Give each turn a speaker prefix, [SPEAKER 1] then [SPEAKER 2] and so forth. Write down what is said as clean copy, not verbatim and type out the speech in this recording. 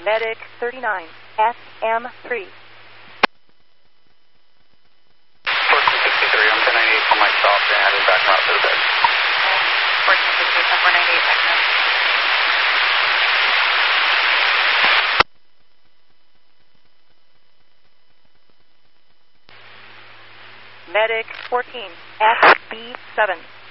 [SPEAKER 1] Medic 39, SM3.
[SPEAKER 2] 1463, I'm 1098 for myself and back route to the bed.
[SPEAKER 3] 1463, 498, back route.
[SPEAKER 1] Medic 14, SB7.